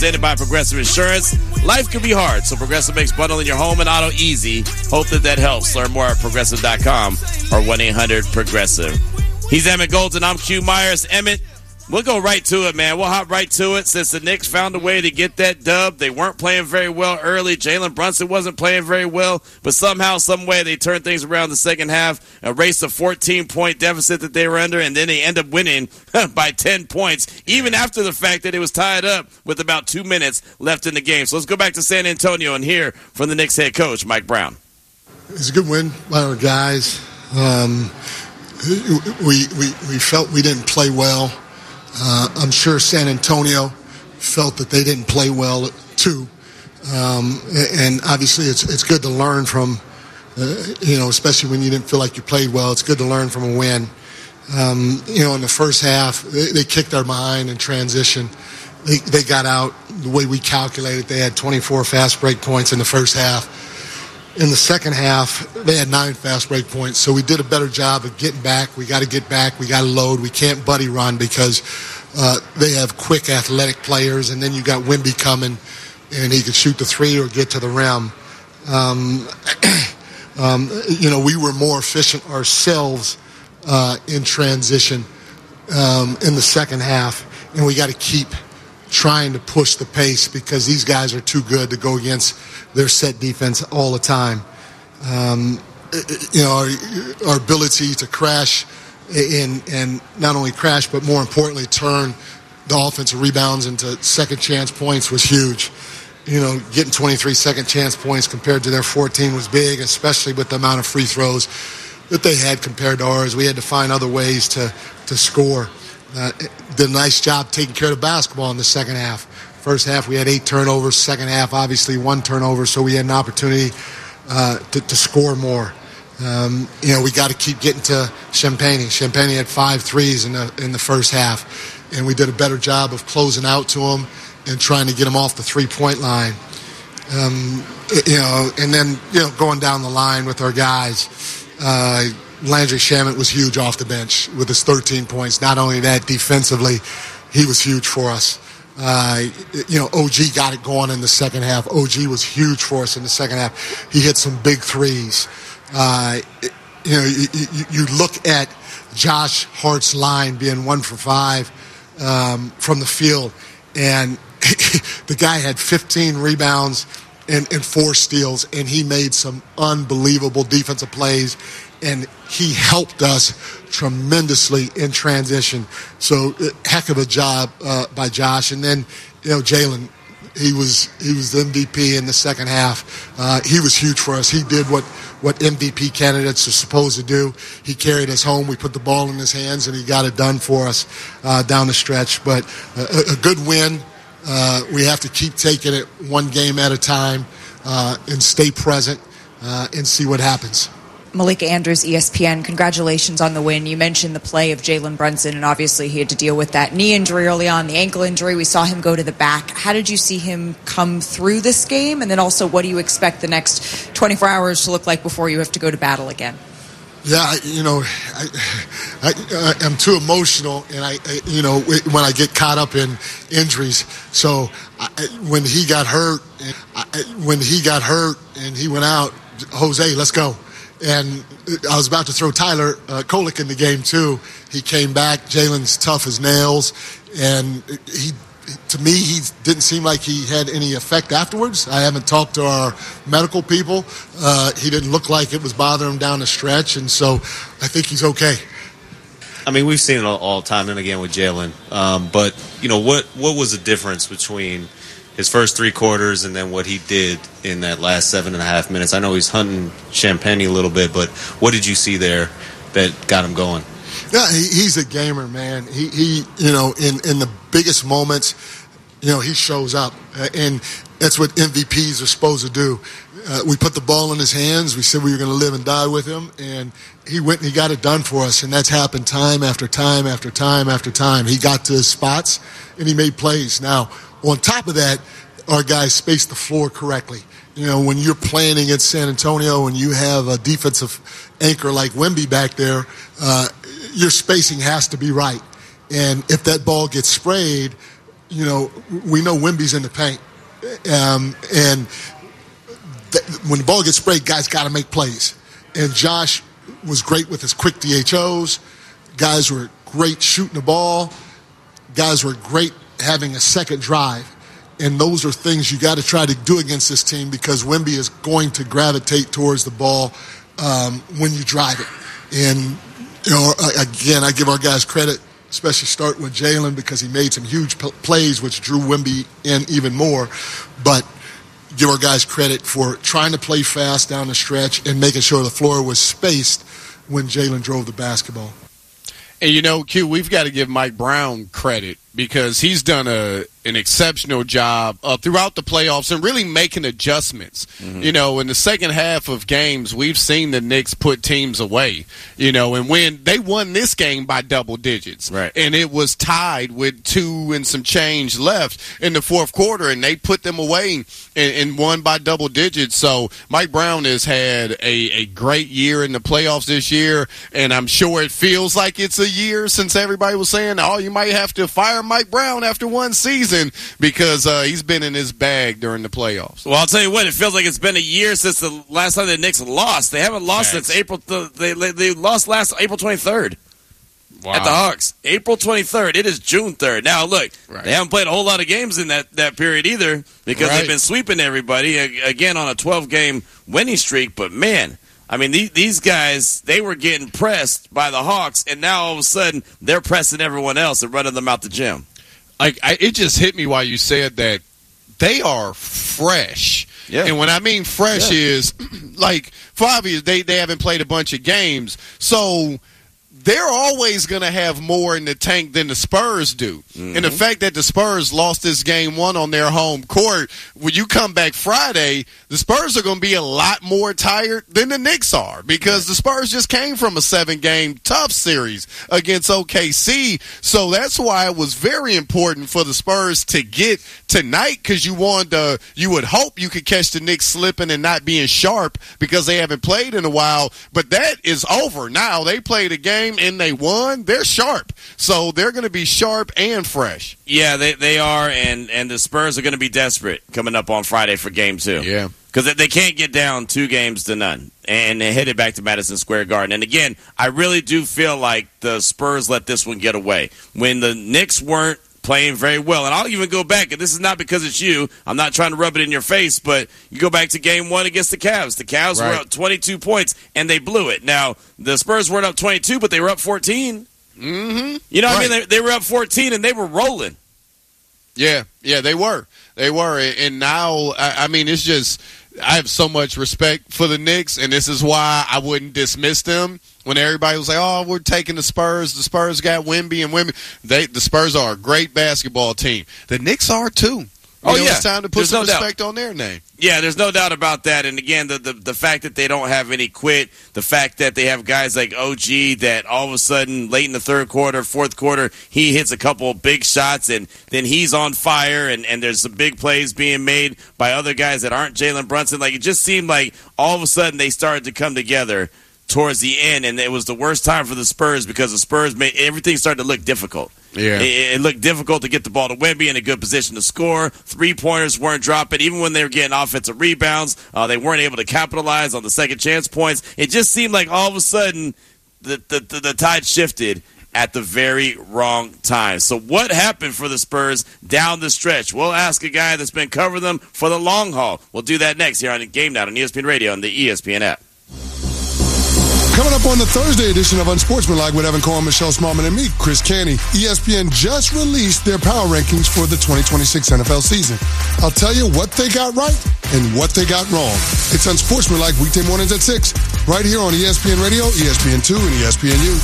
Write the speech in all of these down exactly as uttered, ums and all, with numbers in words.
Presented by Progressive Insurance. Life can be hard, so Progressive makes bundling your home and auto easy. Hope that that helps. Learn more at progressive dot com or one eight hundred progressive. He's Emmett Golden. I'm Q Myers. Emmett, we'll go right to it, man. We'll hop right to it. Since the Knicks found a way to get that dub, they weren't playing very well early. Jalen Brunson wasn't playing very well, but somehow, some way, they turned things around the second half, erased a fourteen-point deficit that they were under, and then they end up winning by ten points, even after the fact that it was tied up with about two minutes left in the game. So let's go back to San Antonio and hear from the Knicks head coach, Mike Brown. It's a good win by our guys. Um, we, we, we felt we didn't play well. Uh, I'm sure San Antonio felt that they didn't play well too, um, and obviously it's it's good to learn from, uh, you know, especially when you didn't feel like you played well. It's good to learn from a win. Um, you know, in the first half, they, they kicked our behind in transition. They they got out the way we calculated. They had twenty-four fast break points in the first half. In the second half, they had nine fast break points, so we did a better job of getting back. We got to get back. We got to load. We can't buddy run because uh, they have quick, athletic players, and then you got Wemby coming, and he could shoot the three or get to the rim. Um, um, you know, we were more efficient ourselves uh, in transition um, in the second half, and we got to keep trying to push the pace because these guys are too good to go against their set defense all the time. Um, you know, our, our ability to crash in, and not only crash, but more importantly, turn the offensive rebounds into second chance points was huge. You know, getting twenty-three second chance points compared to their fourteen was big, especially with the amount of free throws that they had compared to ours. We had to find other ways to, to score. Uh, did a nice job taking care of the basketball in the second half. First half, we had eight turnovers. Second half, obviously, one turnover, so we had an opportunity uh, to, to score more. Um, you know, we got to keep getting to Champagne. Champagne had five threes in the, in the first half, and we did a better job of closing out to him and trying to get him off the three-point line. Um, you know, and then, you know, going down the line with our guys, uh, Landry Shamet was huge off the bench with his thirteen points. Not only that, defensively, he was huge for us. Uh, you know, O G got it going in the second half. O G was huge for us in the second half. He hit some big threes. Uh, you know, you, you, you look at Josh Hart's line being one for five um, from the field, and the guy had fifteen rebounds and, and four steals, and he made some unbelievable defensive plays, and he helped us tremendously in transition. So heck of a job uh, by Josh. And then, you know, Jalen, he was he was the M V P in the second half. Uh, he was huge for us. He did what, what M V P candidates are supposed to do. He carried us home. We put the ball in his hands, and he got it done for us uh, down the stretch. But a, a good win. Uh, we have to keep taking it one game at a time uh, and stay present uh, and see what happens. Malika Andrews, E S P N, congratulations on the win. You mentioned the play of Jalen Brunson, and obviously he had to deal with that knee injury early on, the ankle injury. We saw him go to the back. How did you see him come through this game? And then also, what do you expect the next twenty-four hours to look like before you have to go to battle again? Yeah, you know, I, I, I'm too emotional, and I, I, you know, when I get caught up in injuries. So I, when he got hurt, I, when he got hurt and he went out, Jose, let's go. And I was about to throw Tyler uh, Kolek in the game, too. He came back. Jalen's tough as nails. And he, to me, he didn't seem like he had any effect afterwards. I haven't talked to our medical people. Uh, he didn't look like it was bothering him down the stretch. And so I think he's okay. I mean, we've seen it all, all time and again with Jalen. Um, but, you know, what, what was the difference between his first three quarters and then what he did in that last seven and a half minutes? I know he's hunting Champagne a little bit, but what did you see there that got him going? Yeah, he, he's a gamer, man. He, he, you know, in, in the biggest moments, you know, he shows up. Uh, and that's what M V Ps are supposed to do. Uh, we put the ball in his hands. We said we were going to live and die with him. And he went and he got it done for us. And that's happened time after time after time after time. He got to his spots and he made plays. Now, on top of that, our guys spaced the floor correctly. You know, when you're playing against San Antonio and you have a defensive anchor like Wemby back there, uh, your spacing has to be right. And if that ball gets sprayed, you know, we know Wemby's in the paint. Um, and th- when the ball gets sprayed, guys got to make plays. And Josh was great with his quick D H Os. Guys were great shooting the ball. Guys were great having a second drive. And those are things you got to try to do against this team because Wemby is going to gravitate towards the ball um, when you drive it. And, you know, again, I give our guys credit, especially starting with Jalen because he made some huge p- plays, which drew Wemby in even more. But give our guys credit for trying to play fast down the stretch and making sure the floor was spaced when Jalen drove the basketball. And, you know, Q, we've got to give Mike Brown credit because he's done a an exceptional job uh, throughout the playoffs and really making adjustments. Mm-hmm. You know, in the second half of games, we've seen the Knicks put teams away, you know, and when they won this game by double digits. Right. And it was tied with two and some change left in the fourth quarter, and they put them away and, and won by double digits. So Mike Brown has had a, a great year in the playoffs this year, and I'm sure it feels like it's a year since everybody was saying, oh, you might have to fire Mike Brown after one season because uh, he's been in his bag during the playoffs. Well, I'll tell you what, it feels like it's been a year since the last time the Knicks lost. They haven't lost Thanks. since April. Th- they they lost last April twenty-third Wow. at the Hawks. April twenty-third. It is June third. Now, look, Right. they haven't played a whole lot of games in that, that period either because Right. they've been sweeping everybody, again, on a twelve-game winning streak. But, man, I mean, these, these guys, they were getting pressed by the Hawks, and now all of a sudden they're pressing everyone else and running them out the gym. Like I, it just hit me while you said that they are fresh. Yeah. And when I mean fresh Yeah. is like for obvious they, they haven't played a bunch of games. So they're always going to have more in the tank than the Spurs do. Mm-hmm. And the fact that the Spurs lost this game one on their home court, when you come back Friday, the Spurs are going to be a lot more tired than the Knicks are because the Spurs just came from a seven-game tough series against O K C. So that's why it was very important for the Spurs to get tonight because you wanted to, you would hope you could catch the Knicks slipping and not being sharp because they haven't played in a while. But that is over now. They played a game and they won. They're sharp. So they're going to be sharp and fresh. Yeah, they they are, and, and the Spurs are going to be desperate coming up on Friday for game two. Yeah. Because they can't get down two games to none, and they headed back to Madison Square Garden. And again, I really do feel like the Spurs let this one get away. When the Knicks weren't playing very well, and I'll even go back, and this is not because it's you, I'm not trying to rub it in your face, but you go back to game one against the Cavs. The Cavs Right. were up twenty-two points, and they blew it. Now, the Spurs weren't up twenty-two, but they were up fourteen. Mm-hmm. You know what Right. I mean? They, they were up fourteen, and they were rolling. Yeah, yeah, they were. They were. And now, I, I mean, it's just, I have so much respect for the Knicks, and this is why I wouldn't dismiss them when everybody was like, oh, we're taking the Spurs. The Spurs got Wemby and Wemby. They, the Spurs are a great basketball team. The Knicks are, too. You Oh, know, yeah. It's time to put There's some no doubt. respect on their name. Yeah, there's no doubt about that. And again, the, the the fact that they don't have any quit, the fact that they have guys like O G that all of a sudden late in the third quarter, fourth quarter, he hits a couple of big shots and then he's on fire and, and there's some big plays being made by other guys that aren't Jalen Brunson. Like, it just seemed like all of a sudden they started to come together towards the end, and it was the worst time for the Spurs because the Spurs made everything started to look difficult. Yeah. It, it looked difficult to get the ball to Wemby in a good position to score. Three-pointers weren't dropping. Even when they were getting offensive rebounds, uh, they weren't able to capitalize on the second chance points. It just seemed like all of a sudden the, the, the, the tide shifted at the very wrong time. So what happened for the Spurs down the stretch? We'll ask a guy that's been covering them for the long haul. We'll do that next here on Game Night on E S P N Radio and the E S P N app. Coming up on the Thursday edition of Unsportsmanlike with Evan Cohen, Michelle Smallman, and me, Chris Canty, E S P N just released their power rankings for the twenty twenty-six N F L season. I'll tell you what they got right and what they got wrong. It's Unsportsmanlike weekday mornings at six, right here on E S P N Radio, E S P N two, and E S P N U.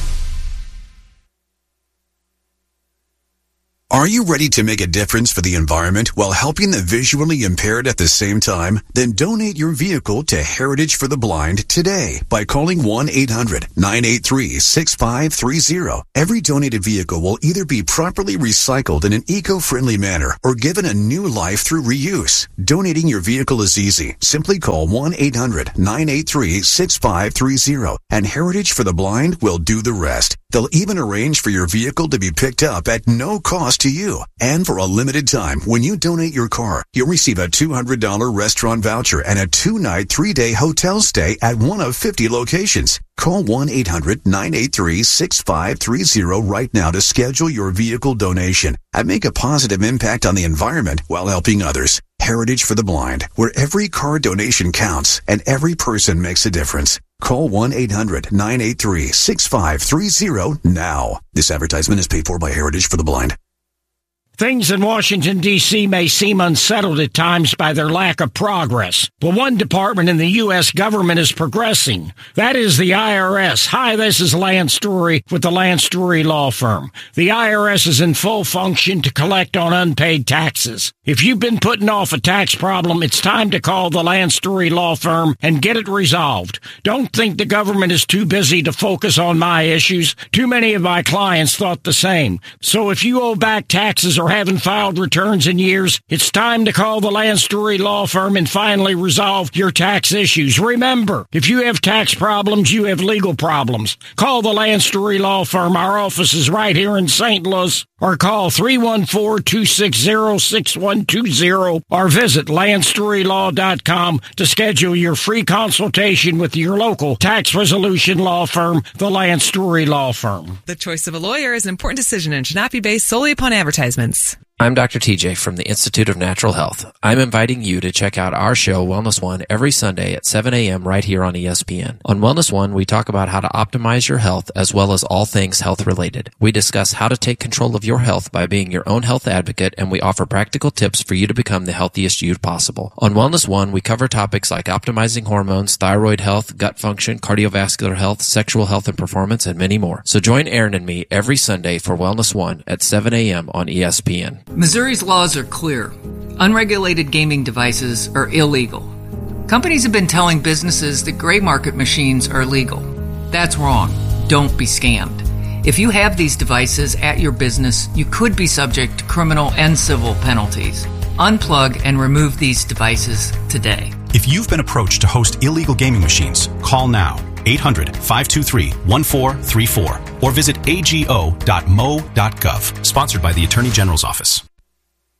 Are you ready to make a difference for the environment while helping the visually impaired at the same time? Then donate your vehicle to Heritage for the Blind today by calling one eight hundred nine eight three six five three zero. Every donated vehicle will either be properly recycled in an eco-friendly manner or given a new life through reuse. Donating your vehicle is easy. Simply call one eight hundred nine eight three six five three zero and Heritage for the Blind will do the rest. They'll even arrange for your vehicle to be picked up at no cost close to you. And for a limited time, when you donate your car, you'll receive a two hundred dollars restaurant voucher and a two-night, three-day hotel stay at one of fifty locations. Call one eight hundred nine eight three six five three zero right now to schedule your vehicle donation and make a positive impact on the environment while helping others. Heritage for the Blind, where every car donation counts and every person makes a difference. Call one eight hundred nine eight three six five three zero now. This advertisement is paid for by Heritage for the Blind. Things in Washington, D C may seem unsettled at times by their lack of progress. But one department in the U S government is progressing. That is the I R S. Hi, this is Lance Story with the Lance Story Law Firm. The I R S is in full function to collect on unpaid taxes. If you've been putting off a tax problem, it's time to call the Lance Story Law Firm and get it resolved. Don't think the government is too busy to focus on my issues. Too many of my clients thought the same. So if you owe back taxes or haven't filed returns in years, it's time to call the Lance Story Law Firm and finally resolve your tax issues. Remember, if you have tax problems, you have legal problems. Call the Lance Story Law Firm. Our office is right here in Saint Louis. Or call three one four, two six zero, six one two zero or visit lance story law dot com to schedule your free consultation with your local tax resolution law firm, the Lance Story Law Firm. The choice of a lawyer is an important decision and should not be based solely upon advertisements. I'm Doctor T J from the Institute of Natural Health. I'm inviting you to check out our show, Wellness One, every Sunday at seven a.m. right here on E S P N. On Wellness One, we talk about how to optimize your health as well as all things health-related. We discuss how to take control of your health by being your own health advocate, and we offer practical tips for you to become the healthiest you possible. On Wellness One, we cover topics like optimizing hormones, thyroid health, gut function, cardiovascular health, sexual health and performance, and many more. So join Aaron and me every Sunday for Wellness One at seven a.m. on E S P N. Missouri's laws are clear. Unregulated gaming devices are illegal. Companies have been telling businesses that gray market machines are legal. That's wrong. Don't be scammed. If you have these devices at your business, you could be subject to criminal and civil penalties. Unplug and remove these devices today. If you've been approached to host illegal gaming machines, call now. eight hundred, five two three, one four three four or visit a g o dot mo dot gov. Sponsored by the Attorney General's Office.